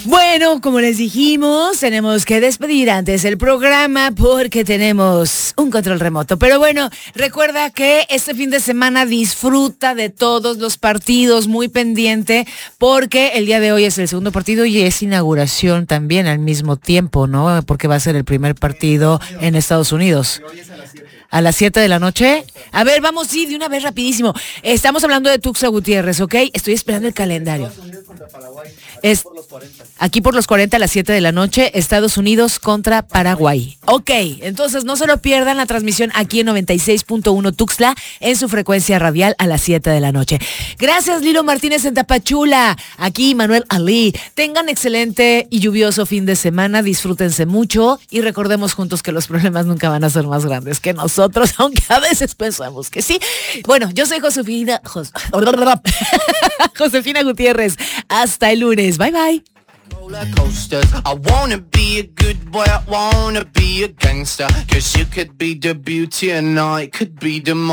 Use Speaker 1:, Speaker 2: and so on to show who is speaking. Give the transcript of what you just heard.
Speaker 1: Bueno, como les dijimos, tenemos que despedir antes el programa porque tenemos un control remoto. Pero bueno, recuerda que este fin de semana disfruta de todos los partidos, muy pendiente, porque el día de hoy es el segundo partido y es inauguración también al mismo tiempo, ¿no? Porque va a ser el primer partido en Estados Unidos. A las 7 de la noche. A ver, vamos, sí, de una vez rapidísimo. Estamos hablando de Tuxtla Gutiérrez, ¿ok? Estoy esperando el calendario. Es aquí por los 40 a las 7 de la noche, Estados Unidos contra Paraguay. Ok, entonces no se lo pierdan la transmisión aquí en 96.1 Tuxtla en su frecuencia radial a las 7 de la noche. Gracias, Lilo Martínez en Tapachula. Aquí Manuel Ali. Tengan excelente y lluvioso fin de semana, disfrútense mucho y recordemos juntos que los problemas nunca van a ser más grandes que nosotros, aunque a veces pensamos que sí. Bueno, yo soy Josefina Gutiérrez. Hasta el lunes. Bye, bye.
Speaker 2: Roller coasters. I wanna be a good boy, I wanna be a gangster. 'Cause you could be the beauty and I could be the